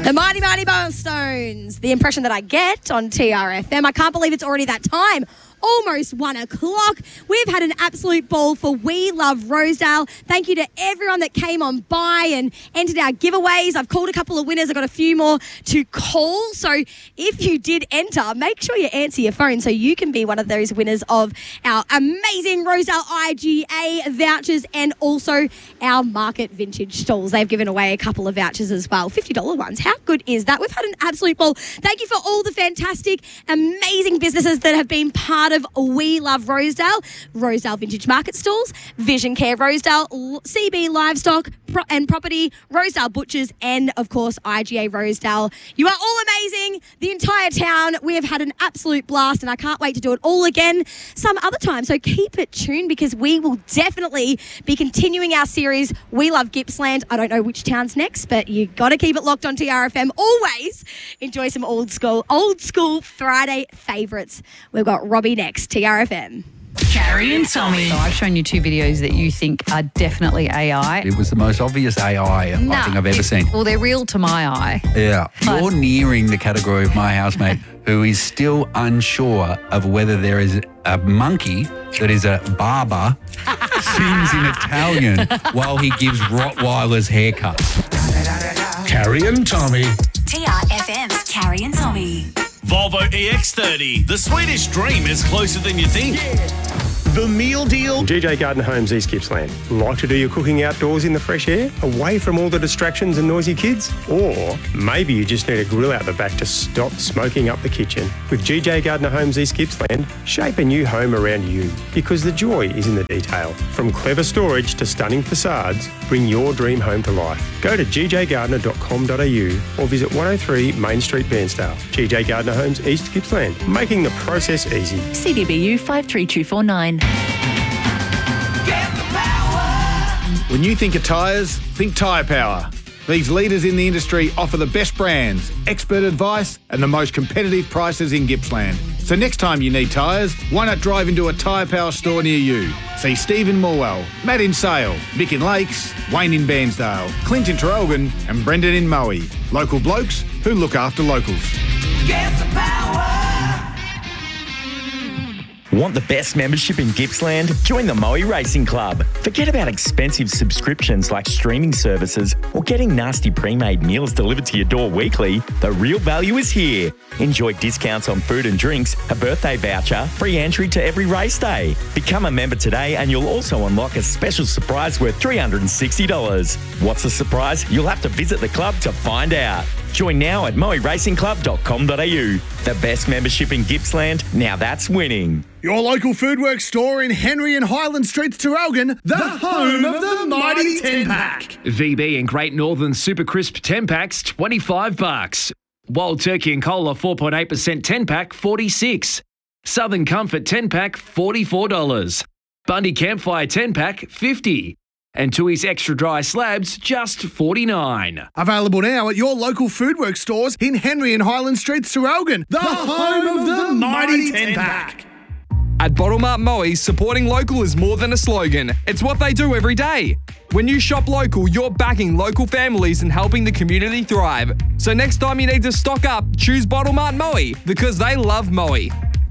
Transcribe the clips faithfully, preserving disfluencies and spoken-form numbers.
The Mighty Mighty Milestones, the impression that I get on T R F M. I can't believe it's already that time. Almost one o'clock. We've had an absolute ball for We Love Rosedale. Thank you to everyone that came on by and entered our giveaways. I've called a couple of winners. I've got a few more to call. So if you did enter, make sure you answer your phone so you can be one of those winners of our amazing Rosedale I G A vouchers and also our Market Vintage stalls. They've given away a couple of vouchers as well, fifty dollars ones. How good is that? We've had an absolute ball. Thank you for all the fantastic, amazing businesses that have been part of We Love Rosedale, Rosedale Vintage Market Stalls, Vision Care Rosedale, C B Livestock Pro- and Property, Rosedale Butchers, and of course I G A Rosedale. You are all amazing, the entire town. We have had an absolute blast and I can't wait to do it all again some other time. So keep it tuned because we will definitely be continuing our series We Love Gippsland. I don't know which town's next, but you got to keep it locked on T R F M. Always enjoy some old school, old school Friday favourites. We've got Robbie next, T R F M. Carrie and Tommy. So I've shown you two videos that you think are definitely A I. It was the most obvious A I No, I think I've ever it- seen. Well, they're real to my eye. Yeah. But- You're nearing the category of my housemate who is still unsure of whether there is a monkey that is a barber, sings in Italian while he gives Rottweilers haircuts. Carrie and Tommy. T R F M's Carrie and Tommy. Volvo E X thirty. The Swedish dream is closer than you think. The meal deal. G J Gardner Homes, East Gippsland. Like to do your cooking outdoors in the fresh air, away from all the distractions and noisy kids? Or maybe you just need a grill out the back to stop smoking up the kitchen. With G J Gardner Homes, East Gippsland, shape a new home around you because the joy is in the detail. From clever storage to stunning facades, bring your dream home to life. Go to g j gardner dot com dot a u or visit one oh three Main Street, Bairnsdale. G J Gardner Homes, East Gippsland, making the process easy. C D B U five three two four nine. When you think of tyres, think Tyre Power. These leaders in the industry offer the best brands, expert advice and the most competitive prices in Gippsland. So next time you need tyres, why not drive into a Tyre Power store near you? See Stephen Morwell, Matt in Sale, Mick in Lakes, Wayne in Bairnsdale, Clint in Traralgon and Brendan in Moe. Local blokes who look after locals. Get the power. Want the best membership in Gippsland? Join the Moe Racing Club. Forget about expensive subscriptions like streaming services or getting nasty pre-made meals delivered to your door weekly. The real value is here. Enjoy discounts on food and drinks, a birthday voucher, free entry to every race day. Become a member today and you'll also unlock a special surprise worth three hundred sixty dollars. What's the surprise? You'll have to visit the club to find out. Join now at moe racing club dot com dot a u. The best membership in Gippsland, now that's winning. Your local Foodworks store in Henry and Highland Streets, Traralgon, the home of the mighty ten pack. V B and Great Northern Super Crisp ten packs, twenty-five bucks. Wild Turkey and Cola four point eight percent ten pack, forty-six. Southern Comfort ten pack, forty-four dollars. Bundy Campfire ten pack, fifty. And Tui's Extra Dry Slabs, just forty-nine. Available now at your local Foodworks stores in Henry and Highland Streets, Traralgon, the, the home of the mighty ten pack. At Bottle Mart Moe, supporting local is more than a slogan. It's what they do every day. When you shop local, you're backing local families and helping the community thrive. So next time you need to stock up, choose Bottle Mart Moe because they love Moe.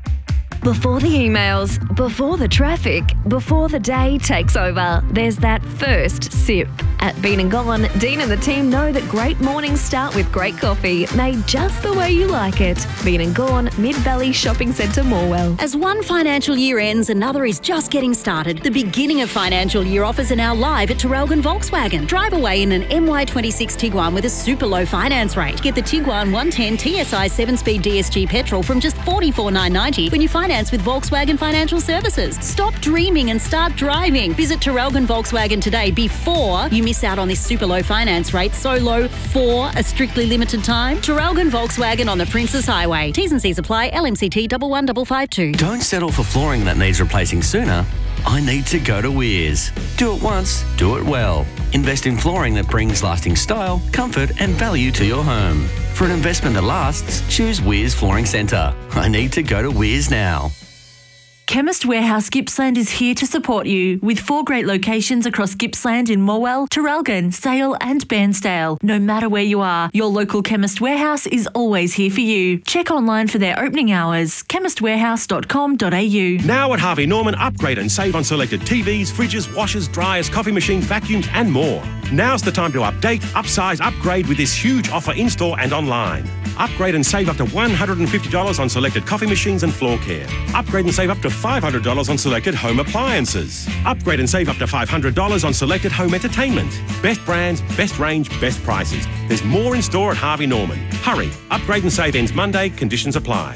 Before the emails, before the traffic, before the day takes over, there's that first sip. At Bean and Gone, Dean and the team know that great mornings start with great coffee, made just the way you like it. Bean and Gone, Mid-Valley Shopping Centre, Morwell. As one financial year ends, another is just getting started. The beginning of financial year offers are now live at Traralgon Volkswagen. Drive away in an M Y twenty-six Tiguan with a super low finance rate. Get the Tiguan one ten T S I seven-speed D S G petrol from just forty-four thousand nine hundred ninety when you finance with Volkswagen Financial Services. Stop dreaming and start driving. Visit Traralgon Volkswagen today before you miss out on this super low finance rate, so low for a strictly limited time. Traralgon Volkswagen on the Princes Highway. T's and C's apply. L M C T one one five five two. Don't settle for flooring that needs replacing sooner. I need to go to Weirs. Do it once, do it well. Invest in flooring that brings lasting style, comfort and value to your home. For an investment that lasts, choose Weirs Flooring Centre. I need to go to Weirs now. Chemist Warehouse Gippsland is here to support you with four great locations across Gippsland in Morwell, Traralgon, Sale and Bairnsdale. No matter where you are, your local Chemist Warehouse is always here for you. Check online for their opening hours, chemist warehouse dot com dot a u. Now at Harvey Norman, upgrade and save on selected T Vs, fridges, washers, dryers, coffee machines, vacuums and more. Now's the time to update, upsize, upgrade with this huge offer in-store and online. Upgrade and save up to one hundred fifty dollars on selected coffee machines and floor care. Upgrade and save up to five hundred dollars on selected home appliances. Upgrade and save up to five hundred dollars on selected home entertainment. Best brands, best range, best prices. There's more in store at Harvey Norman. Hurry, upgrade and save ends Monday, conditions apply.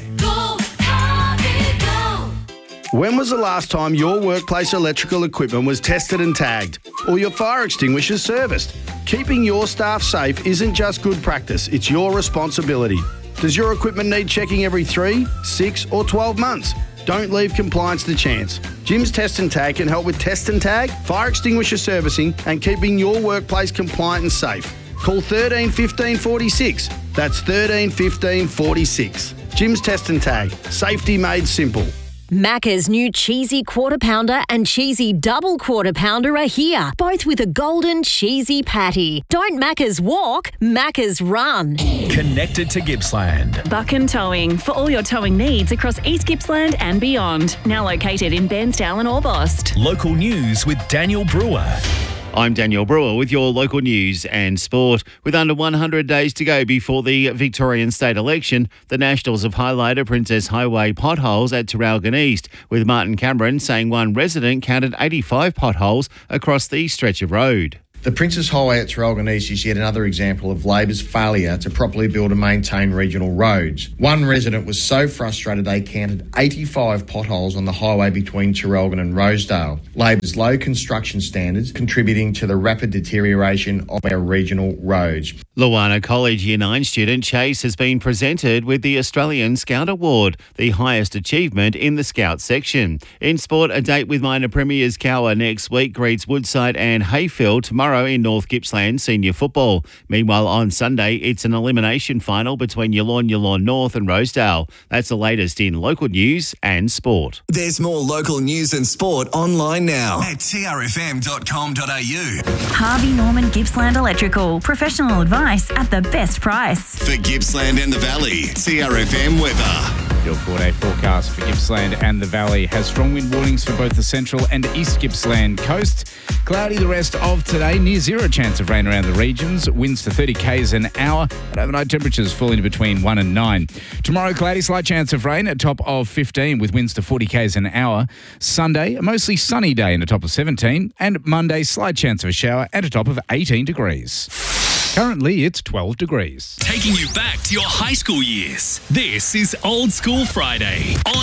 When was the last time your workplace electrical equipment was tested and tagged, or your fire extinguishers serviced? Keeping your staff safe isn't just good practice, it's your responsibility. Does your equipment need checking every three, six or twelve months? Don't leave compliance to chance. Jim's Test and Tag can help with test and tag, fire extinguisher servicing and keeping your workplace compliant and safe. Call thirteen fifteen forty-six. That's thirteen fifteen forty-six. Jim's Test and Tag. Safety made simple. Macca's new cheesy quarter pounder and cheesy double quarter pounder are here, both with a golden cheesy patty. Don't Macca's walk, Macca's run. Connected to Gippsland. Buchan Towing for all your towing needs across East Gippsland and beyond. Now located in Bairnsdale and Orbost. Local news with Daniel Brewer. I'm Daniel Brewer with your local news and sport. With under one hundred days to go before the Victorian state election, the Nationals have highlighted Princess Highway potholes at Traralgon East, with Martin Cameron saying one resident counted eighty-five potholes across the stretch of road. The Princess Highway at Traralgon East is yet another example of Labor's failure to properly build and maintain regional roads. One resident was so frustrated they counted eighty-five potholes on the highway between Traralgon and Rosedale. Labor's low construction standards contributing to the rapid deterioration of our regional roads. Luana College Year nine student Chase has been presented with the Australian Scout Award, the highest achievement in the Scout section. In sport, a date with minor premiers Cower next week greets Woodside and Hayfield tomorrow in North Gippsland Senior Football. Meanwhile, on Sunday, it's an elimination final between Yallourn, Yallourn North and Rosedale. That's the latest in local news and sport. There's more local news and sport online now at t r f m dot com dot a u. Harvey Norman Gippsland Electrical. Professional advice at the best price. For Gippsland and the Valley, T R F M weather. Your four-day forecast for Gippsland and the Valley has strong wind warnings for both the central and east Gippsland coast. Cloudy the rest of today, near zero chance of rain around the regions. Winds to thirty k's an hour, and overnight temperatures falling to between one and nine. Tomorrow, cloudy, slight chance of rain at top of fifteen with winds to forty k's an hour. Sunday, a mostly sunny day and a top of seventeen. And Monday, slight chance of a shower and a top of eighteen degrees. Currently, it's twelve degrees. Taking you back to your high school years. This is Old School Friday.